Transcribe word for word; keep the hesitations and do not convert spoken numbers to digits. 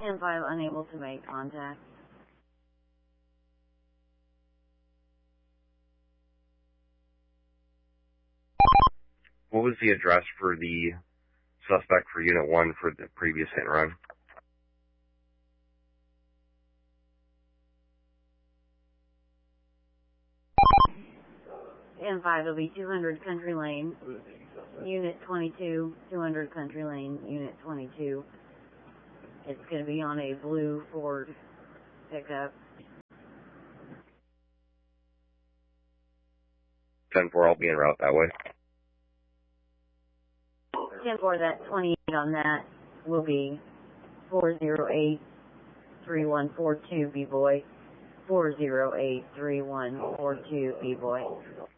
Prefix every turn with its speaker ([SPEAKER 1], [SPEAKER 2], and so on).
[SPEAKER 1] ten five unable to make contact.
[SPEAKER 2] What was the address for the suspect for Unit one for the previous hit and run?
[SPEAKER 1] ten five will be two hundred Country Lane, Unit twenty-two, two hundred Country Lane, Unit twenty-two. It's going to be on a blue Ford pickup.
[SPEAKER 2] ten four, I'll be en route that way.
[SPEAKER 1] ten four, that twenty-eight on that will be four zero eight, three one four two, B-Boy. four zero eight, three one four two, B-Boy.